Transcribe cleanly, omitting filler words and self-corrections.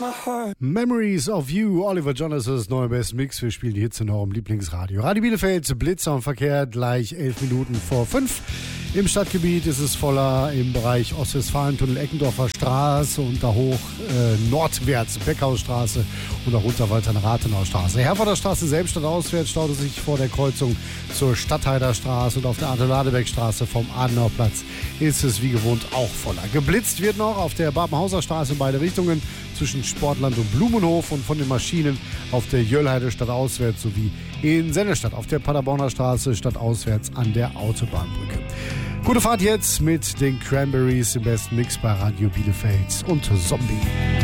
Memories of You, Oliver Jonas' neuer Best Mix. Wir spielen die Hits in eurem Lieblingsradio. Radio Bielefeld, Blitzer und Verkehr, gleich 11 Minuten vor 5. Im Stadtgebiet ist es voller im Bereich Ostwestfalentunnel, Eckendorfer Straße und da hoch nordwärts, Beckhausstraße und auch runter weiter nach Rathenaustraße. Herforder Straße selbst auswärts staut es sich vor der Kreuzung zur Stadtheider Straße und auf der Adeladebeckstraße vom Adenauerplatz ist es wie gewohnt auch voller. Geblitzt wird noch auf der Babenhauser Straße in beide Richtungen zwischen Sportland und Blumenhof und von den Maschinen auf der Jöllheide stadtauswärts sowie in Sennestadt auf der Paderborner Straße stadtauswärts an der Autobahnbrücke. Gute Fahrt jetzt mit den Cranberries im besten Mix bei Radio Bielefeld und Zombie.